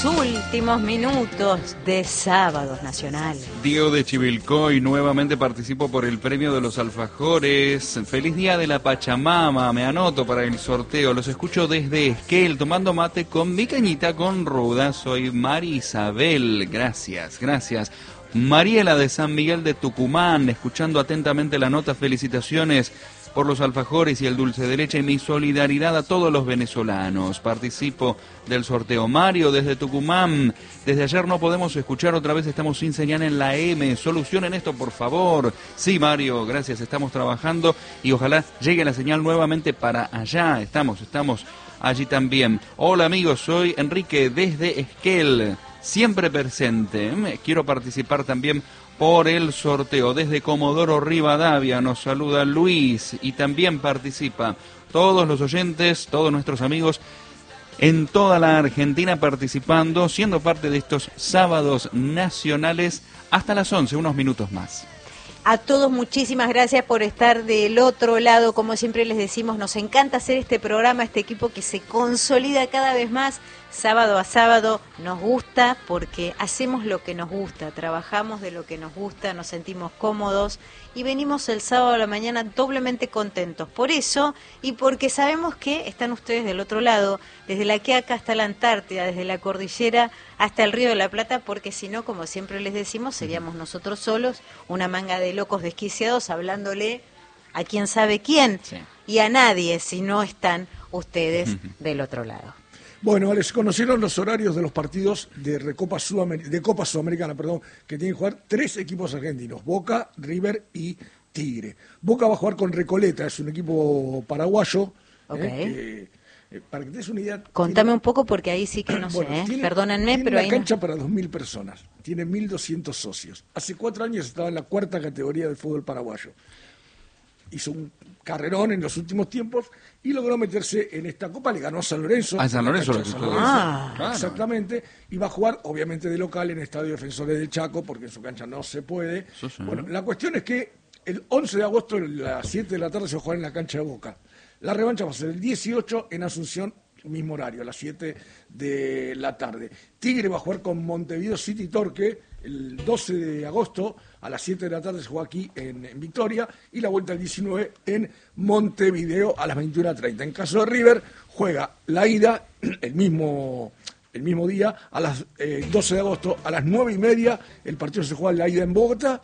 los últimos minutos de Sábados Nacionales. Diego de Chivilcoy, nuevamente participo por el premio de los alfajores. Feliz día de la Pachamama, me anoto para el sorteo. Los escucho desde Esquel, tomando mate con mi cañita con ruda. Soy Mari Isabel, gracias. Mariela de San Miguel de Tucumán, escuchando atentamente la nota, felicitaciones por los alfajores y el dulce de leche y mi solidaridad a todos los venezolanos. Participo del sorteo. Mario desde Tucumán, desde ayer no podemos escuchar otra vez, estamos sin señal en la M, solucionen esto por favor. Sí, Mario, gracias, estamos trabajando y ojalá llegue la señal nuevamente para allá, estamos allí también. Hola amigos, soy Enrique desde Esquel, siempre presente, quiero participar también por el sorteo. Desde Comodoro Rivadavia nos saluda Luis y también participa todos los oyentes, todos nuestros amigos en toda la Argentina participando, siendo parte de estos sábados nacionales hasta las 11, unos minutos más. A todos muchísimas gracias por estar del otro lado. Como siempre les decimos, nos encanta hacer este programa, este equipo que se consolida cada vez más sábado a sábado. Nos gusta porque hacemos lo que nos gusta, trabajamos de lo que nos gusta, nos sentimos cómodos y venimos el sábado a la mañana doblemente contentos. Por eso y porque sabemos que están ustedes del otro lado, desde la Quiaca hasta la Antártida, desde la cordillera hasta el Río de la Plata, porque si no, como siempre les decimos, seríamos nosotros solos, una manga de locos desquiciados hablándole a quién sabe quién, sí, y a nadie si no están ustedes del otro lado. Bueno, les conocieron los horarios de los partidos de Copa Sudamericana, que tienen que jugar 3 equipos argentinos, Boca, River y Tigre. Boca va a jugar con Recoleta, es un equipo paraguayo. Okay. Para que te des una idea... Contame un poco porque ahí sí que no sé, perdónenme, pero ahí... Tiene una cancha para 2.000 personas, tiene 1.200 socios. Hace 4 años estaba en la 4ª categoría del fútbol paraguayo. Hizo un carrerón en los últimos tiempos y logró meterse en esta Copa, le ganó a San Lorenzo. A San Lorenzo lo que claro. Exactamente, y va a jugar obviamente de local en Estadio Defensores del Chaco, porque en su cancha no se puede. Sí. Bueno, la cuestión es que el 11 de agosto a las 7 de la tarde se va a jugar en la cancha de Boca. La revancha va a ser el 18 en Asunción, mismo horario, a las 7 de la tarde. Tigre va a jugar con Montevideo City Torque el 12 de agosto a las 7 de la tarde, se juega aquí en Victoria, y la vuelta el 19 en Montevideo a las 21:30. En caso de River, juega la ida el mismo día, a las 12 de agosto a las 9:30, el partido se juega la ida en Bogotá,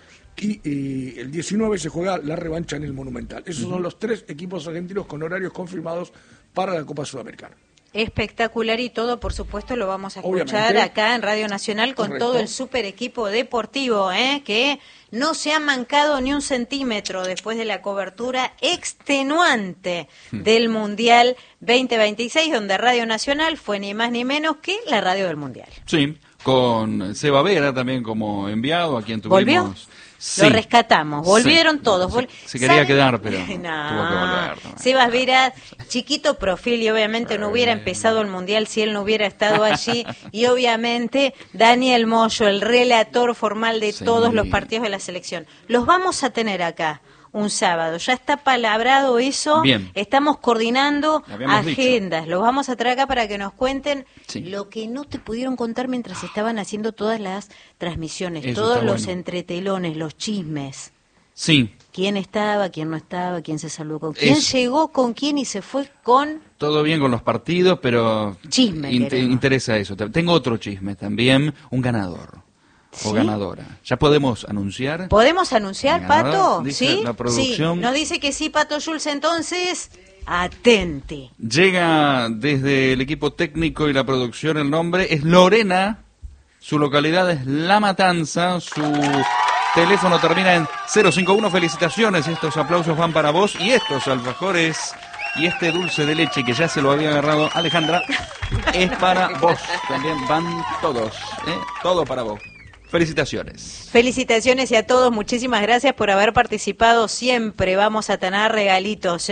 y el 19 se juega la revancha en el Monumental. Esos son los 3 equipos argentinos con horarios confirmados para la Copa Sudamericana. Espectacular, y todo, por supuesto, lo vamos a escuchar acá en Radio Nacional con Correcto. Todo el super equipo deportivo, que no se ha mancado ni un centímetro después de la cobertura extenuante del Mundial 2026, donde Radio Nacional fue ni más ni menos que la radio del Mundial. Sí, con Seba Vera también como enviado, a quien tuvimos... ¿Volvió? Sí. Lo rescatamos, volvieron todos. Se quería quedar, pero tuvo que volver. Sebas Vera, chiquito perfil, y obviamente no hubiera empezado el Mundial si él no hubiera estado allí. Y obviamente Daniel Moyo, el relator formal de todos los partidos de la selección. Los vamos a tener acá un sábado, ya está palabrado eso. Bien. Estamos coordinando agendas, los vamos a traer acá para que nos cuenten lo que no te pudieron contar mientras estaban haciendo todas las transmisiones, eso, todos los entretelones, los chismes. Sí. ¿Quién estaba, quién no estaba, quién se saludó con quién, llegó con quién y se fue con... Todo bien con los partidos, pero chisme interesa eso. Tengo otro chisme también, un ganador. ¿Sí? O ganadora. ¿Ya podemos anunciar? ¿Podemos anunciar, Pato? ¿Sí? La producción. Sí. Nos dice que sí, Pato Schulz, entonces, atente. Llega desde el equipo técnico y la producción, el nombre es Lorena, su localidad es La Matanza, su teléfono termina en 051, felicitaciones, estos aplausos van para vos y estos alfajores y este dulce de leche que ya se lo había agarrado Alejandra, es para vos, también van todos, todo para vos. Felicitaciones. Felicitaciones y a todos, muchísimas gracias por haber participado. Siempre vamos a tener regalitos,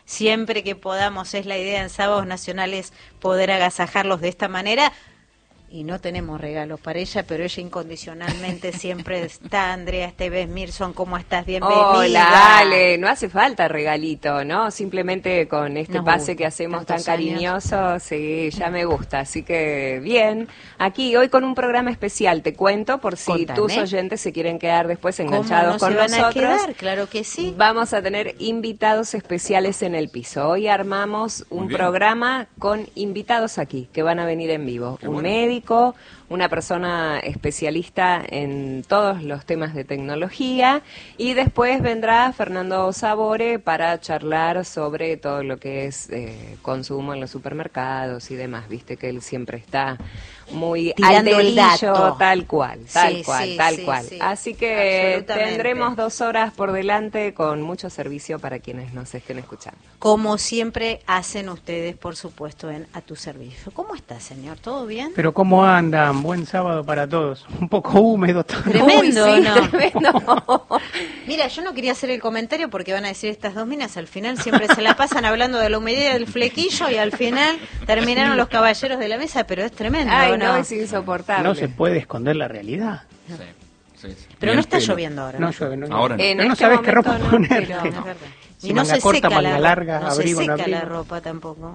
siempre que podamos, es la idea en Sábados Nacionales poder agasajarlos de esta manera. y no tenemos regalos para ella, pero ella incondicionalmente siempre está. Andrea Esteves Mirson, ¿cómo estás? Bienvenida. Hola, Ale, no hace falta regalito, ¿no? Simplemente con este Nos pase gusta, que hacemos tan tantos años. cariñoso, sí, ya me gusta. Así que, bien, aquí hoy con un programa especial, te cuento, por si Contame. tus oyentes se quieren quedar después ¿Cómo enganchados no con se van nosotros. a quedar? Claro que sí. Vamos a tener invitados especiales en el piso. Hoy armamos Muy un bien. programa con invitados aquí, que van a venir en vivo. Qué Un bueno. médico, una persona especialista en todos los temas de tecnología, y después vendrá Fernando Sabore para charlar sobre todo lo que es consumo en los supermercados y demás. Viste que él siempre está muy Tirando al el dedillo, dato. tal cual. Sí, sí. Así que Absolutamente. tendremos 2 horas por delante con mucho servicio para quienes nos estén escuchando. Como siempre hacen ustedes, por supuesto, en A Tu Servicio. ¿Cómo está, señor? ¿Todo bien? Pero ¿cómo andan? Buen sábado para todos. Un poco húmedo todo. Tremendo, Uy, sí, ¿no? tremendo. Mira, yo no quería hacer el comentario porque van a decir estas dos minas, al final siempre se la pasan hablando de la humedad del flequillo y al final terminaron los caballeros de la mesa, pero es tremendo, Ay, ¿no? no, es insoportable. No se puede esconder la realidad. Sí. Pero Ni no el está pelo. lloviendo ahora. No llueve, no llueve. Ahora no. En Pero no este sabes qué ropa momento no, ponerte. pero- No, es verdad. Si Y no manga se corta, seca manga la larga, no se abrigo, no seca la abrigo. ropa tampoco.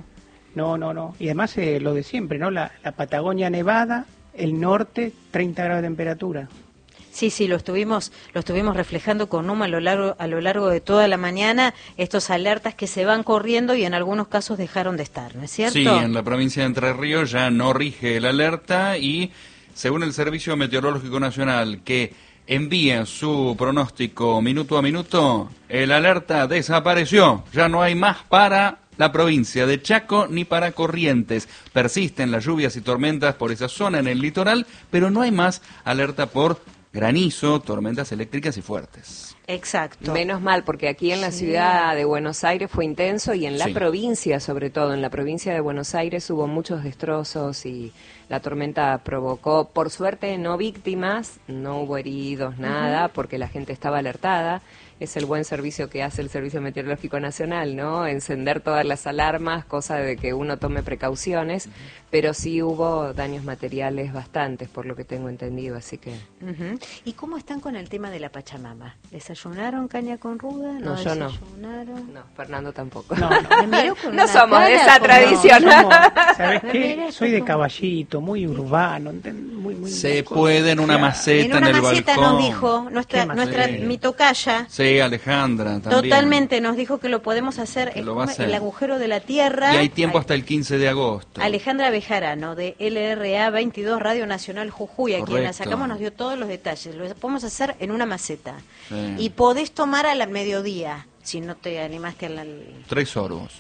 No. Y además lo de siempre, ¿no? La Patagonia nevada, el norte, 30 grados de temperatura. Sí, lo estuvimos reflejando con Numa a lo largo de toda la mañana, estos alertas que se van corriendo y en algunos casos dejaron de estar, ¿no es cierto? Sí, en la provincia de Entre Ríos ya no rige el alerta y según el Servicio Meteorológico Nacional que envía su pronóstico minuto a minuto, el alerta desapareció. Ya no hay más para la provincia de Chaco ni para Corrientes. Persisten las lluvias y tormentas por esa zona en el litoral, pero no hay más alerta por granizo, tormentas eléctricas y fuertes. Exacto. Menos mal, porque aquí en la ciudad de Buenos Aires fue intenso y en la Sí. provincia, sobre todo, en la provincia de Buenos Aires hubo muchos destrozos y la tormenta provocó, por suerte, no víctimas, no hubo heridos, nada, porque la gente estaba alertada. Es el buen servicio que hace el Servicio Meteorológico Nacional, ¿no? Encender todas las alarmas, cosa de que uno tome precauciones, pero sí hubo daños materiales bastantes, por lo que tengo entendido, así que... Ujú. ¿Y cómo están con el tema de la Pachamama? ¿Desayunaron caña con ruda? No, yo no. desayunaron? No, Fernando tampoco. No. Me miró con No una somos de cara esa como- tradición. ¿Sabes Me qué? miraste Soy de como- Caballito, muy urbano, muy Se puede en una maceta En una el maceta balcón. nos dijo nuestra ¿Qué maceta? mi tocaya. Sí, Alejandra también. Totalmente, nos dijo que lo podemos hacer Que es lo va a como hacer. el agujero de la tierra. Y hay tiempo hasta el 15 de agosto. Alejandra Bejarano, de LRA 22 Radio Nacional Jujuy, a quien la Correcto. sacamos, nos dio todos los detalles. Lo podemos hacer en una maceta. Sí. Y podés tomar a la mediodía, si no te animaste a la... 3 sorbos.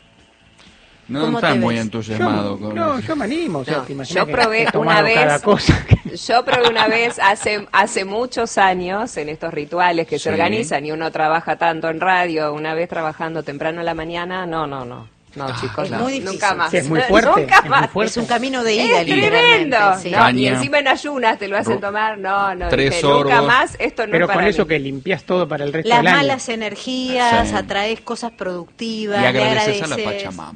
No ¿Cómo estás te muy ves? entusiasmado con eso. yo me animo. O sea, No, te imaginas yo que probé he tomado una cada vez- cosa. Yo probé una vez, hace muchos años, en estos rituales que Sí. se organizan y uno trabaja tanto en radio, una vez trabajando temprano en la mañana, no, chicos, Es no, muy difícil. nunca más. Sí, es muy fuerte, Nunca es muy más. fuerte. Es un camino de ida, Es tremendo. literalmente, sí. No, Caña. y encima en ayunas te lo hacen tomar, no, 3 dije, nunca sorbos. más, esto no Pero es para con eso mí. que limpias todo para el resto Las del año. malas energías, Sí. atraes cosas productivas, Y le agradeces a la agradeces. Pachamama.